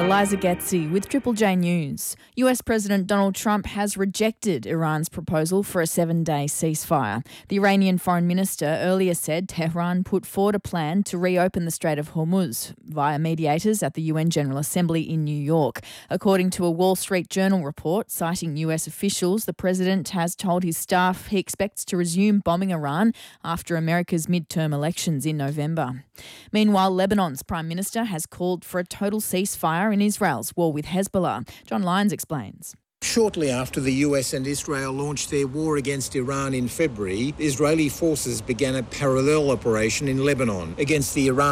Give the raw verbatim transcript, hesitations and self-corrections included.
Eliza Getzi with Triple J News. U S President Donald Trump has rejected Iran's proposal for a seven-day ceasefire. The Iranian Foreign Minister earlier said Tehran put forward a plan to reopen the Strait of Hormuz via mediators at the U N General Assembly in New York. According to a Wall Street Journal report citing U S officials, the president has told his staff he expects to resume bombing Iran after America's midterm elections in November. Meanwhile, Lebanon's Prime Minister has called for a total ceasefire in Israel's war with Hezbollah. John Lyons explains. Shortly after the U S and Israel launched their war against Iran in February, Israeli forces began a parallel operation in Lebanon against the Iran